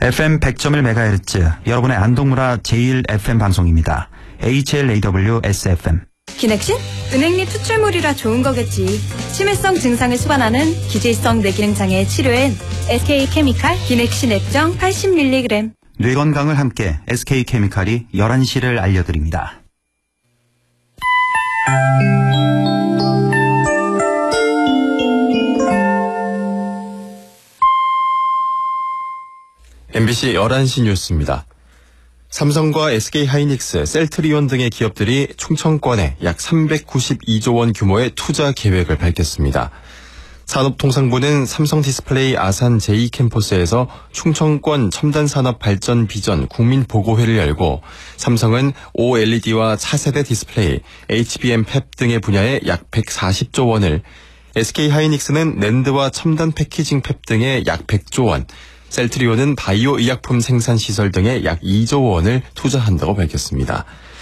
FM 100.1MHz, 여러분의 안동문화 제1FM 방송입니다. HLAW-SFM. 기넥신? 은행잎 추출물이라 좋은 거겠지. 치매성 증상을 수반하는 기질성 뇌기능 장애 치료엔 SK케미칼 기넥신 액정 80mg. 뇌 건강을 함께 SK케미칼이 11시를 알려드립니다. MBC 11시 뉴스입니다. 삼성과 SK하이닉스, 셀트리온 등의 기업들이 충청권에 약 392조 원 규모의 투자 계획을 밝혔습니다. 산업통상부는 삼성디스플레이 아산 제2캠퍼스에서 충청권 첨단산업 발전 비전 국민보고회를 열고 삼성은 OLED와 차세대 디스플레이, HBM 팹 등의 분야에 약 140조 원을, SK하이닉스는 낸드와 첨단 패키징 팹 등에 약 100조 원, 셀트리온은 바이오 의약품 생산 시설 등에 약 2조 원을 투자한다고 밝혔습니다.